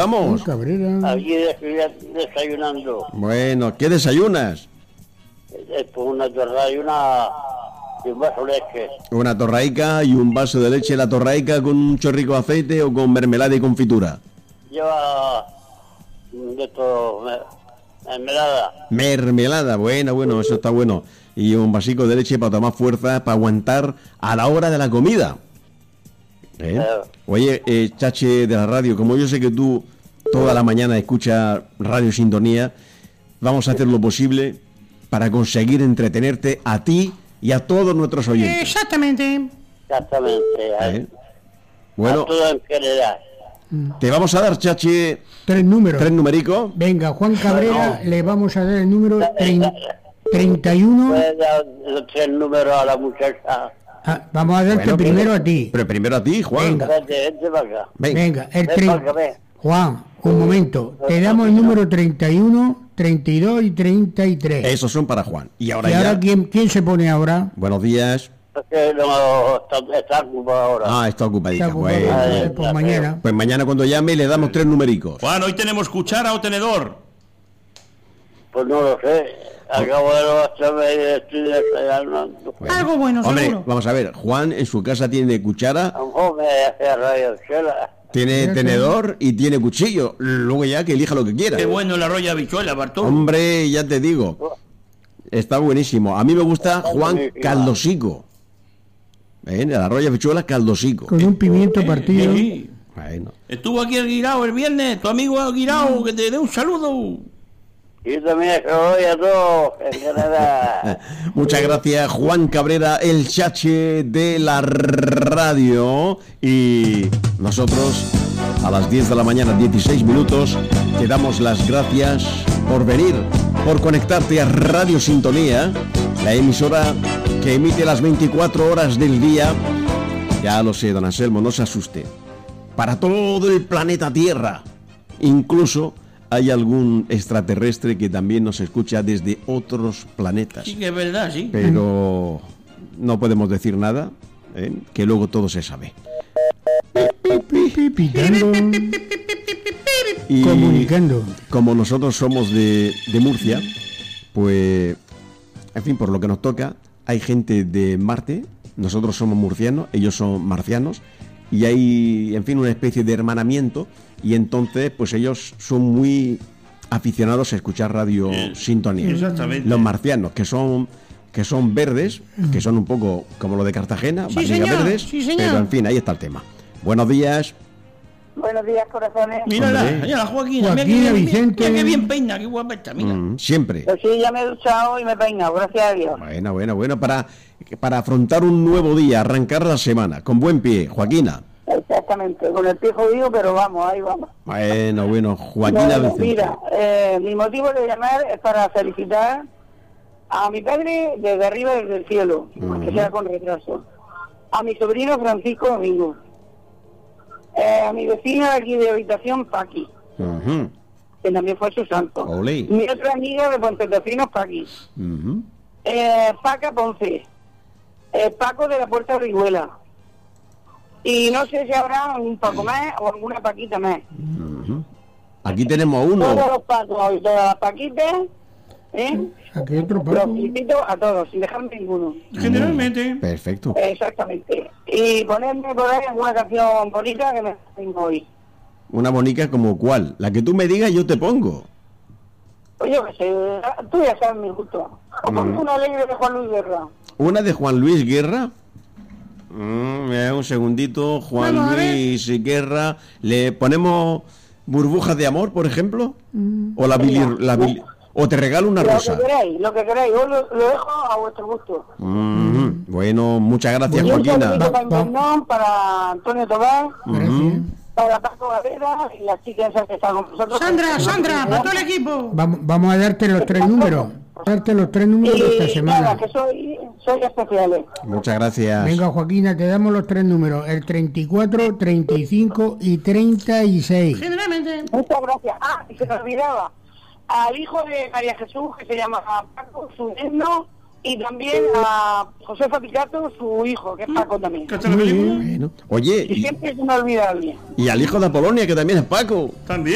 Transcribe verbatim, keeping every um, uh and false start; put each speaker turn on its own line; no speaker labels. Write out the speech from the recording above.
estamos?
Cabrera.
Aquí desayunando.
Bueno, ¿qué desayunas?
Eh, Pues una torrada y una... y un vaso de leche.
Una torraica y un vaso de leche. ¿La torraica con un chorrico de aceite o con mermelada y confitura?
Lleva... de esto... me- mermelada.
Mermelada, bueno, bueno, eso está bueno. Y un vasico de leche para tomar fuerza, para aguantar a la hora de la comida. ¿Eh?
Claro.
Oye, eh, Chache de la radio, como yo sé que tú toda la mañana escuchas Radio Sintonía, vamos a hacer lo posible para conseguir entretenerte a ti y a todos nuestros oyentes.
Exactamente.
Exactamente.
¿Eh?
A
Bueno,
todo en general.
te vamos a dar, Chache,
Tres números.
tres numericos.
Venga, Juan Cabrera,
No.
le vamos a dar el número trein- treinta y uno.
Puedes dar los tres números a la muchacha.
Ah, vamos a darte
Bueno,
primero
pero-
a ti.
Pero primero a ti, Juan.
Venga.
Vente, vente para acá.
Venga.
Venga, el
Ven
tre-
para acá, ven.
Juan, un momento. Te damos el número treinta y uno, treinta y dos y treinta y tres.
Esos son para Juan. Y ahora
Y
ya.
ahora, ¿quién, ¿quién se pone ahora?
Buenos días.
Es que no está, está ocupado ahora.
Ah, está ocupadita.
Está ocupado,
Bueno.
eh, pues mañana.
Pues mañana cuando llame le damos tres numericos.
Juan, hoy tenemos cuchara o tenedor.
Pues no lo sé. Acabo de levantarme y estoy desayunando.
Bueno.
Algo bueno,
Hombre,
seguro.
vamos a ver. Juan en su casa tiene cuchara,
A lo mejor me hace radio chela.
tiene
Fíjate.
tenedor y tiene cuchillo. Luego ya que elija lo que quiera.
Qué bueno el arroz de habichuela, Bartolo.
Hombre, ya te digo. Está buenísimo. A mí me gusta Juan Caldosico. ¿Eh? El arroz de habichuela Caldosico.
Con un pimiento partido.
Sí.
Bueno.
Estuvo aquí el Guirao el viernes, tu amigo Guirao, que te dé un saludo.
Y yo también se lo doy a todos en general.
Muchas gracias, Juan Cabrera, el chache de la radio. Y nosotros, a las diez de la mañana, dieciséis minutos, te damos las gracias por venir, por conectarte a Radio Sintonía, la emisora que emite las veinticuatro horas del día. Ya lo sé, don Anselmo, no se asuste. Para todo el planeta Tierra. Incluso hay algún extraterrestre que también nos escucha desde otros planetas.
Sí que es verdad, sí.
Pero no podemos decir nada, ¿eh? Que luego todo se sabe.
Picando,
Y
comunicando.
como nosotros somos de, de Murcia, pues, en fin, por lo que nos toca, hay gente de Marte, nosotros somos murcianos, ellos son marcianos, y hay, en fin, una especie de hermanamiento, y entonces, pues ellos son muy aficionados a escuchar Radio
Eh,
Sintonía.
exactamente.
Los marcianos, que son que son verdes, que son un poco como lo de Cartagena,
Sí,
barriga
señor,
verdes,
sí, señor.
pero en fin, ahí está el tema. Buenos días.
Buenos días, corazones.
Mírala,
Hombre.
mira la Joaquina,
Joaquina,
mira, que bien,
Vicente.
mira qué bien peina, qué guapa está, mira.
Mm, siempre.
Pues sí, ya me he duchado y me he peinado, gracias a Dios.
Bueno, bueno, bueno, para, para afrontar un nuevo día, arrancar la semana, con buen pie, Joaquina.
Exactamente, con el pie jodido, pero vamos, ahí vamos.
Bueno, bueno, Joaquina
Bueno,
Vicente.
mira, eh, mi motivo de llamar es para felicitar a mi padre desde arriba, desde el cielo, aunque sea con retraso. A mi sobrino Francisco Domingo. Eh, a mi vecina de aquí de habitación, Paqui,
Ujú,
que también fue su santo.
Olé.
Mi otra amiga de Pontecinos, Paqui.
ujú.
Eh, Paca Ponce. Eh, Paco de la Puerta Riguela. Y no sé si habrá un Paco más o alguna Paquita más.
Aquí tenemos a
Todos
uno.
los Pacos y todas las Paquitas, ¿eh?
Aquí otro
Los
Paco.
felicito a todos, sin dejarme ninguno.
Generalmente.
Perfecto.
Exactamente. Y ponerme por ahí alguna canción bonita que me tengo hoy.
Una bonica como cuál. La que tú me digas yo te pongo.
Oye, yo qué sé, tú ya sabes mi gusto.
Mm.
Una alegre de Juan Luis Guerra.
Una de Juan Luis Guerra. Mm, mira, un segundito. Juan
Vamos a ver.
Luis Guerra. ¿Le ponemos burbujas de amor, por ejemplo? O la Billy, la Billy- o te regalo una
Lo
rosa.
que queráis, lo que queráis. Yo lo, lo dejo a vuestro gusto.
Mm, bueno, muchas gracias,
Y un
Joaquina.
saludito para
Va- va-
Invernón, para Antonio Tomás,
Gracias.
para Paco Valera y las chicas esas que están con nosotros.
Sandra, Sandra, para todo el equipo. Vamos, vamos a darte los tres números. Darte los tres números de esta
Y
semana.
nada, que soy, soy especiales.
Muchas gracias.
Venga, Joaquina, te damos los tres números. El treinta y cuatro, treinta y cinco y treinta y seis.
Generalmente.
Muchas gracias. Ah, y se me olvidaba. Al hijo de María Jesús, que se llama Paco, su yerno, y también a José Picato, su hijo, que es Paco también.
¿Qué tal la película?
Bueno, oye,
Y
y,
siempre se me olvida alguien.
y al hijo de Apolonia, que también es Paco.
También.